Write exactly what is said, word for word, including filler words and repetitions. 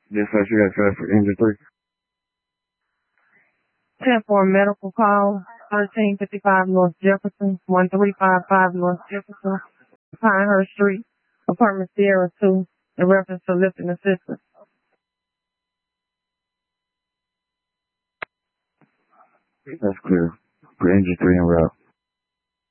Dispatch, you got traffic for engine three. ten for a medical call, thirteen fifty-five North Jefferson, one three five five North Jefferson, Pinehurst Street, apartment Sierra two, in reference to lifting assistance. That's clear. For engine three en route.